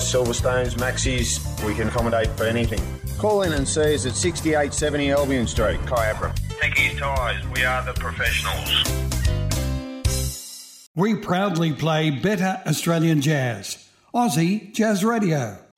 Silverstones, Maxis, we can accommodate for anything. Call in and see us at 6870 Albion Street, Kyabram. Techie's Tyres, we are the professionals. We proudly play better Australian jazz. Aussie Jazz Radio.